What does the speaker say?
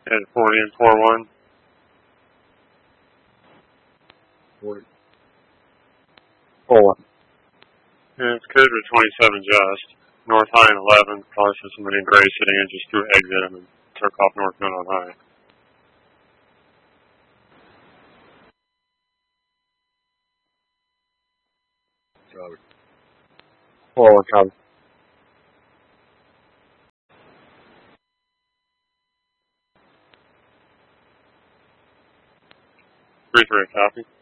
At 40 and 41. 40. 41. And it's good with 27 just. North high and 11. Car system went in Gray City and just threw exit him and took off North Mill on high. Copy. 41, copy. 3-3, copy.